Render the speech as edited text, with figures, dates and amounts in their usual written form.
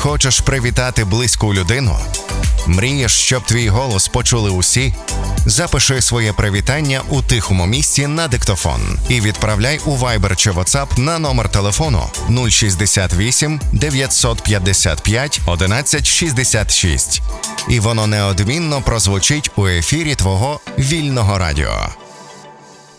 Хочеш привітати близьку людину? Мрієш, щоб твій голос почули усі? Запиши своє привітання у тихому місці на диктофон і відправляй у Viber чи WhatsApp на номер телефону 068 955 11 66. І воно неодмінно прозвучить у ефірі твого вільного радіо.